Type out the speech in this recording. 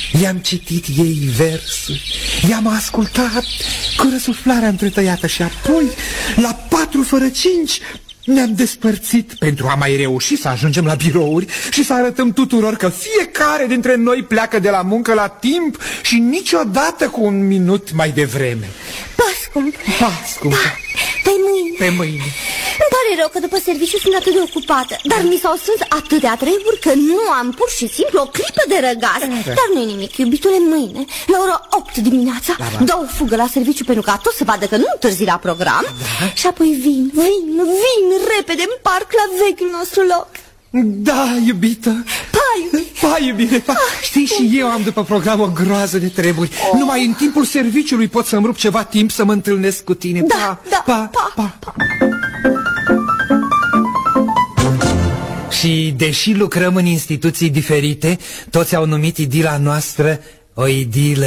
I-am citit ei versuri, i-am ascultat cu răsuflarea întretăiată și apoi, la 4:45, ne-am despărțit pentru a mai reuși să ajungem la birouri și să arătăm tuturor că fiecare dintre noi pleacă de la muncă la timp și niciodată cu un minut mai devreme. Pascul. Pe mâine. Pe mâine. Îmi pare rău că după serviciu sunt atât de ocupată, dar mi s-au strâns atâtea treburi că nu am pur și simplu o clipă de răgaz. Dar nu-i nimic, iubitule, mâine, la ora 8 dimineața, dau o fugă la serviciu pentru ca tot să vadă că nu întârzi la program. Și apoi vin repede în parc la vechiul nostru loc. Da, iubită. Iubire. Știi, și eu am după program o groază de treburi. Numai în timpul serviciului pot să-mi rup ceva timp să mă întâlnesc cu tine. Pa. Și deși lucrăm în instituții diferite, toți au numit idila noastră o idilă